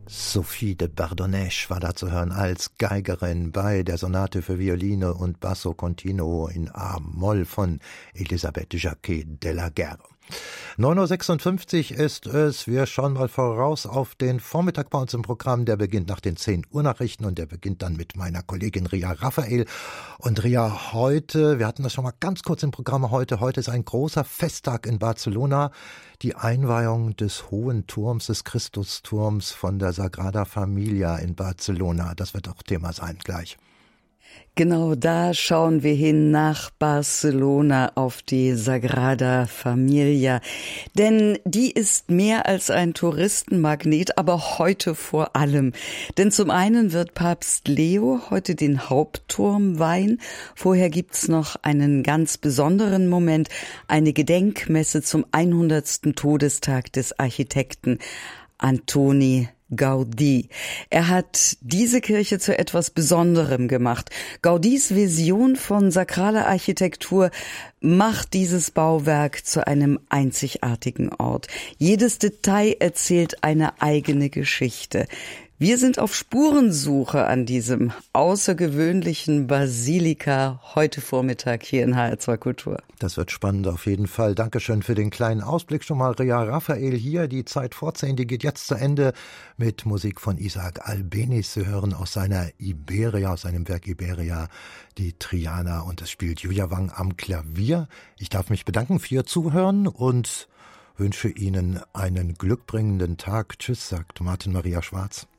Sophie de Bardonnèche war da zu hören als Geigerin bei der Sonate für Violine und Basso Continuo in A-Moll von Elisabeth Jacquet de la Guerre. 9.56 Uhr ist es. Wir schauen mal voraus auf den Vormittag bei uns im Programm. Der beginnt nach den 10 Uhr Nachrichten und der beginnt dann mit meiner Kollegin Ria Raphael. Und Ria, heute, wir hatten das schon mal ganz kurz im Programm heute ist ein großer Festtag in Barcelona. Die Einweihung des Hohen Turms, des Christusturms von der Sagrada Familia in Barcelona. Das wird auch Thema sein gleich. Genau, da schauen wir hin nach Barcelona auf die Sagrada Familia. Denn die ist mehr als ein Touristenmagnet, aber heute vor allem. Denn zum einen wird Papst Leo heute den Hauptturm weihen. Vorher gibt's noch einen ganz besonderen Moment, eine Gedenkmesse zum 100. Todestag des Architekten Antoni Gaudí. Er hat diese Kirche zu etwas Besonderem gemacht. Gaudís Vision von sakraler Architektur macht dieses Bauwerk zu einem einzigartigen Ort. Jedes Detail erzählt eine eigene Geschichte. Wir sind auf Spurensuche an diesem außergewöhnlichen Basilika heute Vormittag hier in HR2 Kultur. Das wird spannend auf jeden Fall. Dankeschön für den kleinen Ausblick schon mal. Ria Raphael hier. Die Zeit vor 10, die geht jetzt zu Ende mit Musik von Isaac Albéniz. Sie hören aus seiner Iberia, aus seinem Werk Iberia, die Triana, und es spielt Julia Wang am Klavier. Ich darf mich bedanken für Ihr Zuhören und wünsche Ihnen einen glückbringenden Tag. Tschüss, sagt Martin Maria Schwarz.